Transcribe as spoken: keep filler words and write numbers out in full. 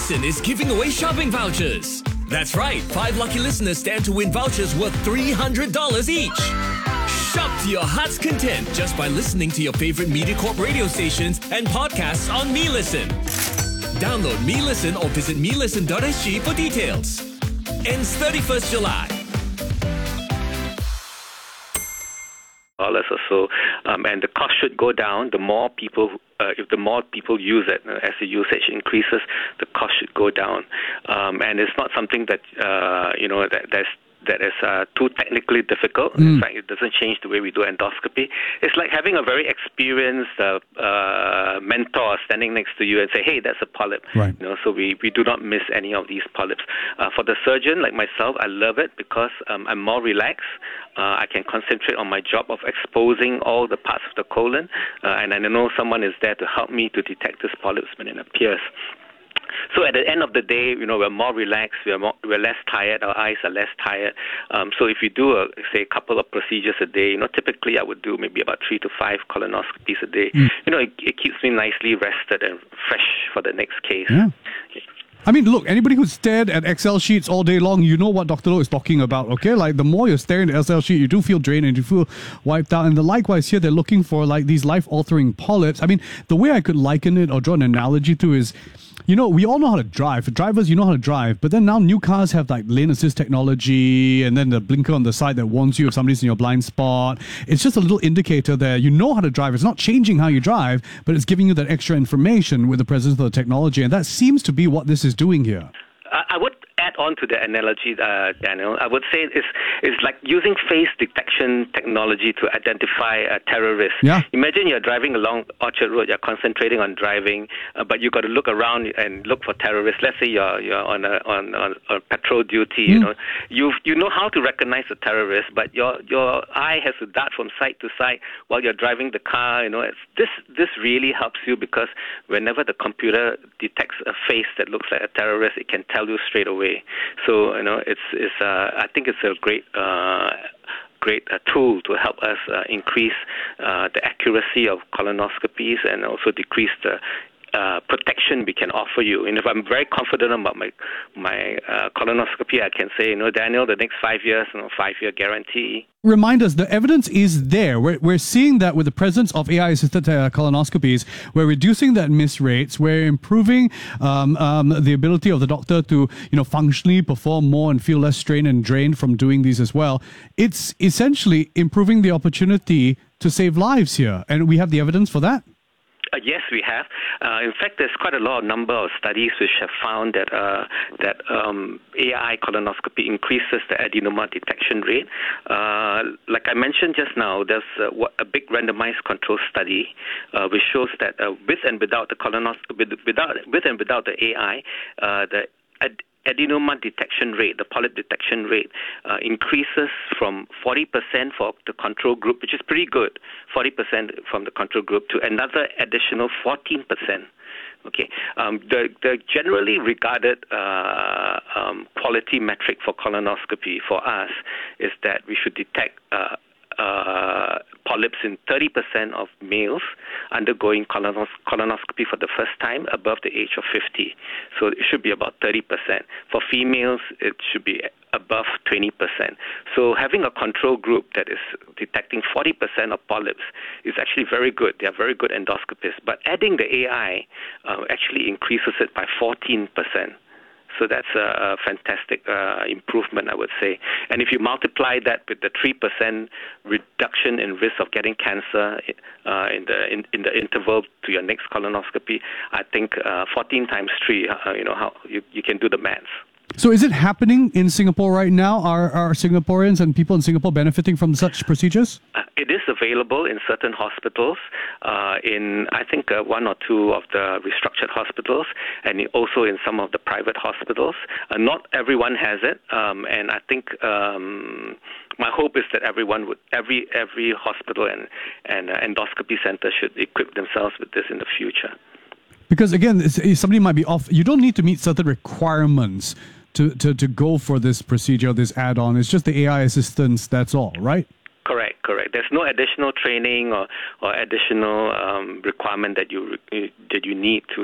Listen is giving away shopping vouchers. That's right, five lucky listeners stand to win vouchers worth three hundred dollars each. Shop to your heart's content just by listening to your favorite MediaCorp radio stations and podcasts on MeListen. Download MeListen or visit me listen dot s g for details. Ends thirty-first July. Dollars or so, um, and the cost should go down. The more people, uh, if the more people use it, uh, as the usage increases, the cost should go down. Um, and it's not something that uh, you know that there's. that is uh, too technically difficult. Mm. In fact, it doesn't change the way we do endoscopy. It's like having a very experienced uh, uh, mentor standing next to you and say, hey, that's a polyp. Right. You know, so we, we do not miss any of these polyps. Uh, for the surgeon, like myself, I love it because um, I'm more relaxed. Uh, I can concentrate on my job of exposing all the parts of the colon, uh, and I know someone is there to help me to detect this polyps when it appears. So at the end of the day, you know, we're more relaxed, we're more, we're less tired, our eyes are less tired. Um, so if you do, a, say, a couple of procedures a day, you know, typically I would do maybe about three to five colonoscopies a day. Mm. You know, it, it keeps me nicely rested and fresh for the next case. Yeah. Okay. I mean, look, anybody who's stared at Excel sheets all day long, you know what Doctor Loh is talking about, okay? Like, the more you're staring at Excel sheet, you do feel drained and you feel wiped out. And the likewise here, they're looking for, like, these life-altering polyps. I mean, the way I could liken it or draw an analogy to is, you know, we all know how to drive. For drivers, you know how to drive. But then now new cars have, like, lane assist technology and then the blinker on the side that warns you if somebody's in your blind spot. It's just a little indicator that you know how to drive. It's not changing how you drive, but it's giving you that extra information with the presence of the technology. And that seems to be what this is doing here. I would add on to the analogy, uh, Daniel. I would say it's, it's like using face detection technology to identify a terrorist. Yeah. Imagine you're driving along Orchard Road, you're concentrating on driving, uh, but you've got to look around and look for terrorists. Let's say you're you're on a on, on, on patrol duty. Mm. You know, you you know how to recognize a terrorist, but your your eye has to dart from side to side while you're driving the car. You know, it's, this this really helps you because whenever the computer detects a face that looks like a terrorist, it can tell you straight away. So, you know, it's it's. Uh, I think it's a great, uh, great uh, tool to help us uh, increase uh, the accuracy of colonoscopies and also decrease the uh, protection we can offer you. And if I'm very confident about my my uh, colonoscopy, I can say, you know, Daniel, the next five years, you know, five-year guarantee. Remind us, the evidence is there. We're, we're seeing that with the presence of A I-assisted uh, colonoscopies, we're reducing that miss rates, we're improving um, um, the ability of the doctor to, you know, functionally perform more and feel less strained and drained from doing these as well. It's essentially improving the opportunity to save lives here, and we have the evidence for that. Uh, yes, we have. Uh, in fact, there's quite a lot of number of studies which have found that uh, that um, A I colonoscopy increases the adenoma detection rate. Uh, like I mentioned just now, there's uh, a big randomized control study uh, which shows that uh, with and without the colonoscopy, without with and without the A I, uh, the ad- adenoma detection rate, the polyp detection rate, uh, increases from forty percent for the control group, which is pretty good, forty percent from the control group, to another additional fourteen percent. Okay, um, the, the generally regarded uh, um, quality metric for colonoscopy for us is that we should detect uh, Uh, polyps in thirty percent of males undergoing colonos- colonoscopy for the first time above the age of fifty. So it should be about thirty percent. For females, it should be above twenty percent. So having a control group that is detecting forty percent of polyps is actually very good. They are very good endoscopists. But adding the A I uh, actually increases it by fourteen percent. So that's a fantastic uh, improvement, I would say. And if you multiply that with the three percent reduction in risk of getting cancer uh, in the in, in the interval to your next colonoscopy, I think uh, fourteen times three, uh, you know, how you, you can do the maths. So is it happening in Singapore right now? Are, are Singaporeans and people in Singapore benefiting from such procedures? Uh, it is available in certain hospitals, uh, in I think uh, one or two of the restructured hospitals, and also in some of the private hospitals. Uh, not everyone has it, um, and I think um, my hope is that everyone would, every every hospital and and uh, endoscopy center should equip themselves with this in the future. Because again, it's, somebody might be off. You don't need to meet certain requirements to, to, to go for this procedure, this add-on. It's just the A I assistance, that's all, right? Correct, correct. There's no additional training or, or additional um, requirement that you that you need to